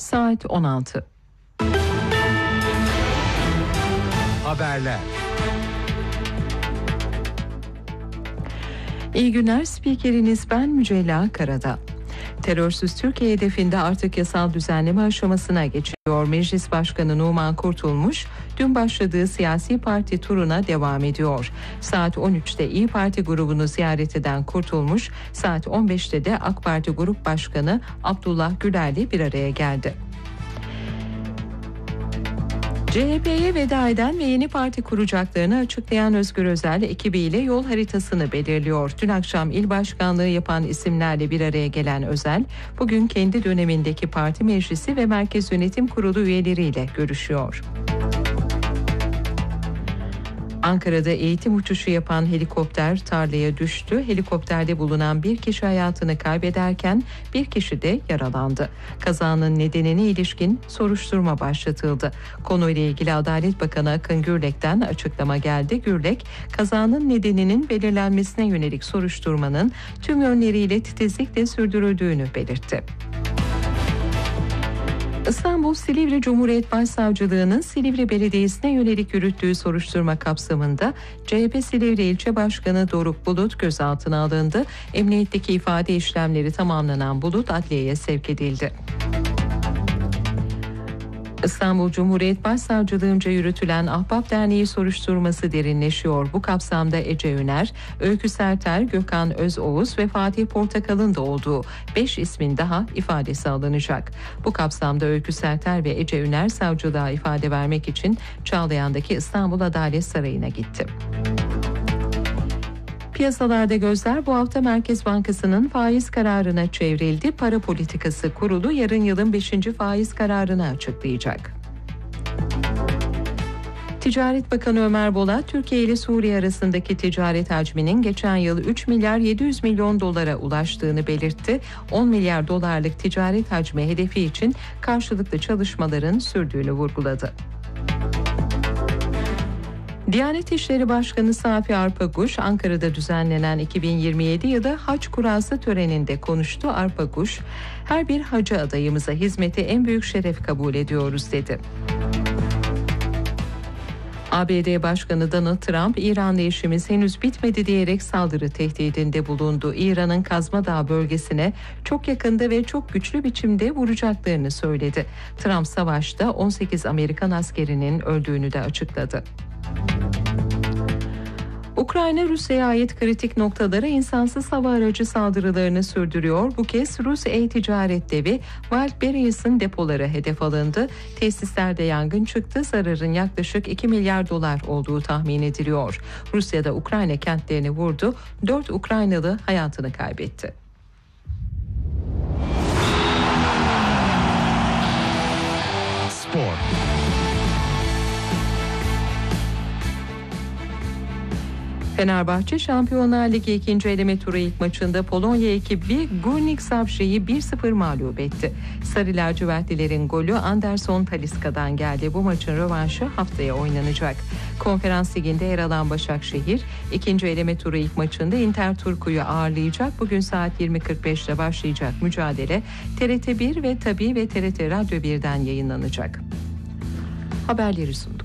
Saat 16. Haberler. İyi günler, spikeriniz ben Mücella Karadağ. Terörsüz Türkiye hedefinde artık yasal düzenleme aşamasına geçiyor. Meclis Başkanı Numan Kurtulmuş, dün başladığı siyasi parti turuna devam ediyor. Saat 13'te İYİ Parti grubunu ziyaret eden Kurtulmuş, saat 15'te de AK Parti Grup Başkanı Abdullah Güler'le bir araya geldi. CHP'ye veda eden ve yeni parti kuracaklarını açıklayan Özgür Özel ekibiyle yol haritasını belirliyor. Dün akşam il başkanlığı yapan isimlerle bir araya gelen Özel, bugün kendi dönemindeki parti meclisi ve Merkez Yönetim Kurulu üyeleriyle görüşüyor. Ankara'da eğitim uçuşu yapan helikopter tarlaya düştü. Helikopterde bulunan bir kişi hayatını kaybederken bir kişi de yaralandı. Kazanın nedenine ilişkin soruşturma başlatıldı. Konuyla ilgili Adalet Bakanı Akın Gürlek'ten açıklama geldi. Gürlek, kazanın nedeninin belirlenmesine yönelik soruşturmanın tüm yönleriyle titizlikle sürdürüldüğünü belirtti. İstanbul Silivri Cumhuriyet Başsavcılığı'nın Silivri Belediyesi'ne yönelik yürüttüğü soruşturma kapsamında CHP Silivri İlçe Başkanı Doruk Bulut gözaltına alındı. Emniyetteki ifade işlemleri tamamlanan Bulut adliyeye sevk edildi. İstanbul Cumhuriyet Başsavcılığı'nca yürütülen Ahbap Derneği soruşturması derinleşiyor. Bu kapsamda Ece Üner, Öykü Serter, Gökhan Özoğuz ve Fatih Portakal'ın da olduğu 5 ismin daha ifadesi alınacak. Bu kapsamda Öykü Serter ve Ece Üner savcılığa ifade vermek için Çağlayan'daki İstanbul Adalet Sarayı'na gitti. Piyasalarda gözler bu hafta Merkez Bankası'nın faiz kararına çevrildi. Para Politikası Kurulu yarın yılın 5. faiz kararını açıklayacak. Ticaret Bakanı Ömer Bolat, Türkiye ile Suriye arasındaki ticaret hacminin geçen yıl 3 milyar 700 milyon dolara ulaştığını belirtti. 10 milyar dolarlık ticaret hacmi hedefi için karşılıklı çalışmaların sürdüğünü vurguladı. Diyanet İşleri Başkanı Safi Arpakuş, Ankara'da düzenlenen 2027 yılı hac kurası töreninde konuştu. Arpakuş, her bir hacı adayımıza hizmeti en büyük şeref kabul ediyoruz dedi. ABD Başkanı Donald Trump, İran'la işimiz henüz bitmedi diyerek saldırı tehdidinde bulundu. İran'ın Kazmadağ bölgesine çok yakında ve çok güçlü biçimde vuracaklarını söyledi. Trump savaşta 18 Amerikan askerinin öldüğünü de açıkladı. Ukrayna, Rusya'ya ait kritik noktalara insansız hava aracı saldırılarını sürdürüyor. Bu kez Rus e-ticaret devi Wildberries'in depoları hedef alındı. Tesislerde yangın çıktı. Zararın yaklaşık 2 milyar dolar olduğu tahmin ediliyor. Rusya'da Ukrayna kentlerini vurdu. 4 Ukraynalı hayatını kaybetti. Spor. Fenerbahçe Şampiyonlar Ligi 2. eleme turu ilk maçında Polonya ekibi Górnik Zabrze'yi 1-0 mağlup etti. Sarı lacivertlilerin golü Anderson Talisca'dan geldi. Bu maçın rövanşı haftaya oynanacak. Konferans Ligi'nde yer alan Başakşehir 2. eleme turu ilk maçında Inter Turku'yu ağırlayacak. Bugün saat 20.45'te başlayacak mücadele TRT 1 ve TRT Radyo 1'den yayınlanacak. Haberleri sundu.